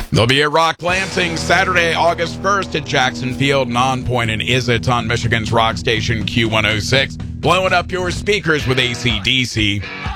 There'll be a Rock Lansing Saturday, August 1st at Jackson Field, Non-Point and Isitz on Michigan's rock station Q106, blowing up your speakers with AC/DC.